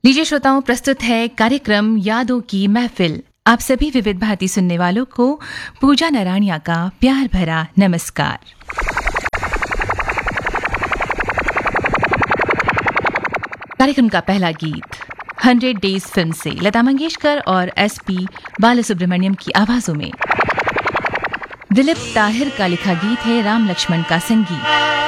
लीजिए श्रोताओं, प्रस्तुत है कार्यक्रम यादों की महफिल। आप सभी विविध भारती सुनने वालों को पूजा नारायणिया का प्यार भरा नमस्कार। कार्यक्रम का पहला गीत 100 डेज फिल्म से लता मंगेशकर और एसपी बालासुब्रमण्यम की आवाजों में। दिलीप ताहिर का लिखा गीत है, राम लक्ष्मण का संगीत।